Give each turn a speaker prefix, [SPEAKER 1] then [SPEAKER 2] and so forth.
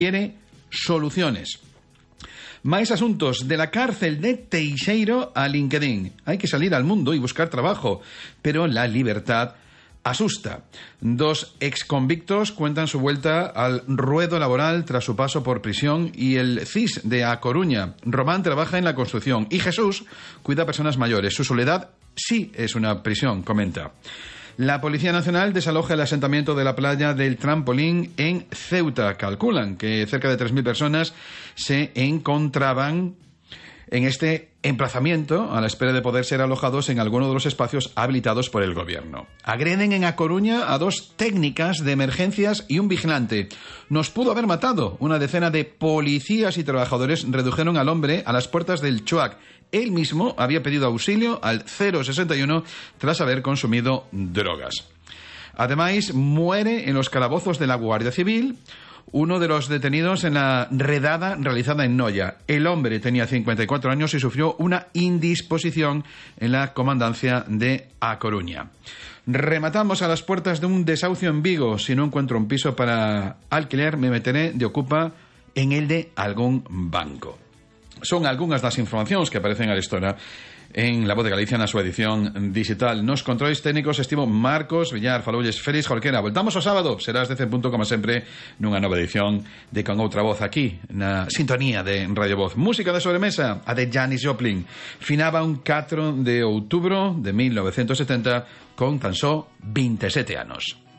[SPEAKER 1] quiere soluciones. Más asuntos. De la cárcel de Teixeiro a LinkedIn. Hay que salir al mundo y buscar trabajo, pero la libertad asusta. 2 exconvictos cuentan su vuelta al ruedo laboral tras su paso por prisión, y el CIS de A Coruña. Román trabaja en la construcción y Jesús cuida a personas mayores. Su soledad sí es una prisión, comenta. La Policía Nacional desaloja el asentamiento de la playa del Trampolín en Ceuta. Calculan que cerca de 3.000 personas se encontraban en este emplazamiento a la espera de poder ser alojados en alguno de los espacios habilitados por el gobierno. Agreden en A Coruña a 2 técnicas de emergencias y un vigilante. Nos pudo haber matado. Una decena de policías y trabajadores redujeron al hombre a las puertas del Chuac. Él mismo había pedido auxilio al 061 tras haber consumido drogas. Además, muere en los calabozos de la Guardia Civil uno de los detenidos en la redada realizada en Noia. El hombre tenía 54 años y sufrió una indisposición en la comandancia de A Coruña. Rematamos a las puertas de un desahucio en Vigo. Si no encuentro un piso para alquiler, me meteré de ocupa en el de algún banco. Son algunhas das informacións que aparecen a história en La Voz de Galicia na súa edición digital. Nos controles técnicos estivo Marcos Villar, faloulles Félix Jorquera. Voltamos o sábado, serás de punto como sempre nunha nova edición de Con Outra Voz aquí na sintonía de Radio Voz. Música de sobremesa, a de Janis Joplin. Finaba un 4 de outubro de 1970 con tan só 27 anos.